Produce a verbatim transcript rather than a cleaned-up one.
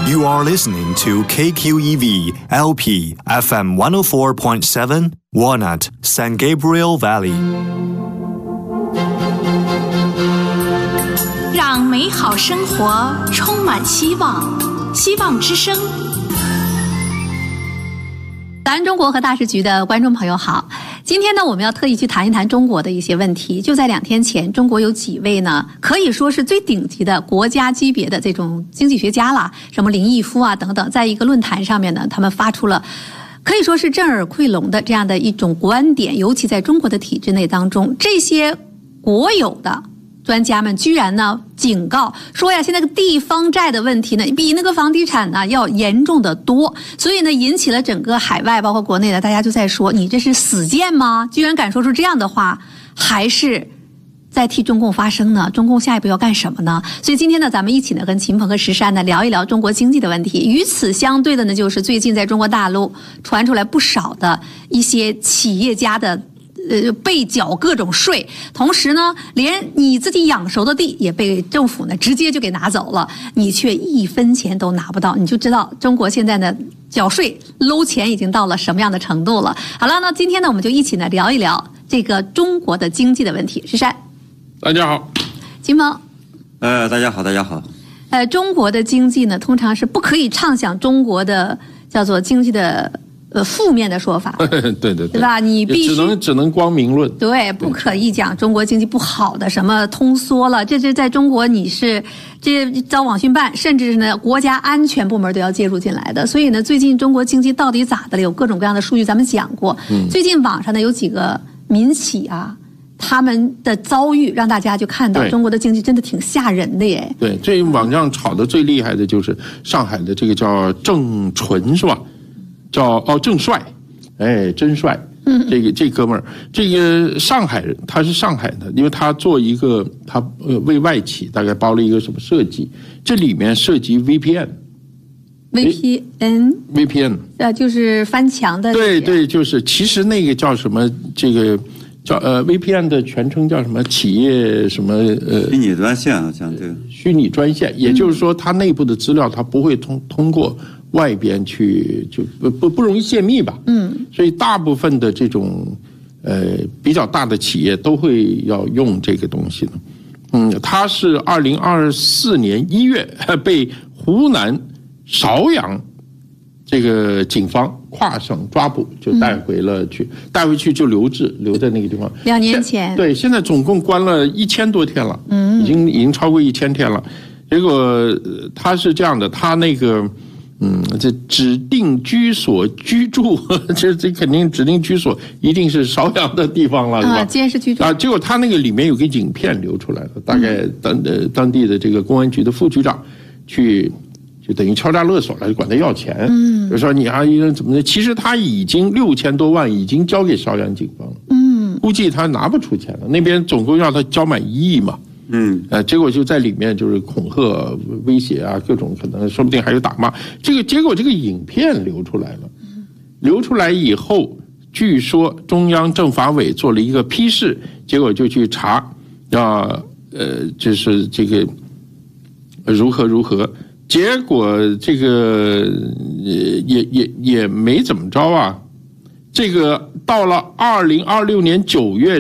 You are listening to K Q E V L P F M one oh four point seven Walnut San Gabriel Valley。 让美好生活充满希望，希望之声。 咱中国和大时局的观众朋友好，今天呢，我们要特意去谈一谈中国的一些问题。就在两天前，中国有几位呢，可以说是最顶级的国家级别的这种经济学家啦，什么林毅夫啊等等，在一个论坛上面呢，他们发出了可以说是震耳溃聋的这样的一种观点，尤其在中国的体制内当中，这些国有的专家们居然呢警告说呀，现在个地方债的问题呢，比那个房地产呢要严重的多，所以呢引起了整个海外包括国内的大家就在说，你这是死谏吗？居然敢说出这样的话，还是在替中共发声呢？中共下一步要干什么呢？所以今天呢，咱们一起呢跟秦鹏和石山呢聊一聊中国经济的问题。与此相对的呢，就是最近在中国大陆传出来不少的一些企业家的呃，被缴各种税，同时呢，连你自己养熟的地也被政府呢直接就给拿走了，你却一分钱都拿不到，你就知道中国现在呢缴税搂钱已经到了什么样的程度了。好了，那今天呢，我们就一起呢聊一聊这个中国的经济的问题。石山， 大家好， 秦鹏， 呃，大家好，大家好。 呃，中国的经济呢，通常是不可以畅想中国的叫做经济的。呃，负面的说法， 对对对， 对吧？你必须只能只能光明论， 对，不可以讲中国经济不好的，什么通缩了，这这在中国你是这遭网信办，甚至是呢国家安全部门都要介入进来的。所以呢，最近中国经济到底咋的了？有各种各样的数据，咱们讲过。嗯、最近网上呢有几个民企啊，他们的遭遇让大家就看到中国的经济真的挺吓人的耶。 对，这网上炒的最厉害的就是上海的这个叫郑纯是吧？叫哦郑帅，哎真帅，嗯，这个这哥们儿，这个上海人，他是上海的，因为他做一个他呃为外企大概包了一个什么设计，这里面涉及 V P N。V P N V P N 呃就是翻墙的， 对对，就是其实那个叫什么这个叫呃 V P N 的全称叫什么企业什么呃虚拟专线好像对虚拟专线，也就是说它内部的资料它不会通通过外边去，就不不不容易泄密吧？嗯，所以大部分的这种呃比较大的企业都会要用这个东西的。嗯，它是二零二四年一月被湖南邵阳这个警方跨省抓捕，就带回了去，嗯、带回去就留置，留在那个地方。 两年前， 对，现在总共关了一千多天了，嗯，已经已经超过一千天了。结果他是这样的，他那个。嗯，这指定居所居住，这这肯定指定居所一定是邵阳的地方了，是吧？ 啊，监视居住啊。 结果他那个里面有个影片流出来了，大概当呃当地的这个公安局的副局长去，就等于敲诈勒索了，就管他要钱。嗯，就说你啊，怎么的？其实他已经六千多万已经交给邵阳警方了。嗯，估计他拿不出钱了，那边总共要他交满一亿嘛。嗯，呃，结果就在里面就是恐吓、威胁啊，各种可能，说不定还有打骂。这个结果，这个影片流出来了，流出来以后，据说中央政法委做了一个批示，结果就去查，啊，呃，就是这个如何如何，结果这个也也也没怎么着啊。这个到了二零二六年九月。